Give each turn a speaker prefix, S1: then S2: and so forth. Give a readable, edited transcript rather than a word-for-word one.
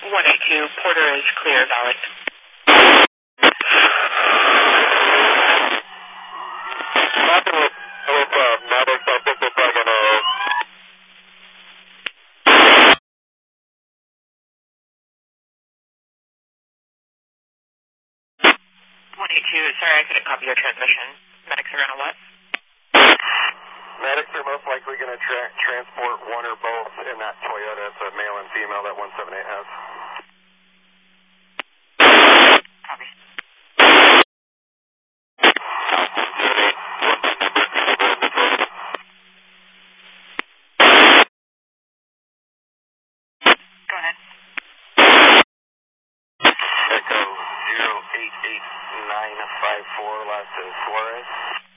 S1: 182, Porter is clear, valid.
S2: Maverick, I think they're probably going to...
S1: 182, sorry, I couldn't copy your transmission. Medics are going to what?
S2: Medics are most likely going to transport one or both in that Toyota. It's a male and female that 178 has.
S1: Copy. Go ahead.
S2: Echo 088954, last is Suarez.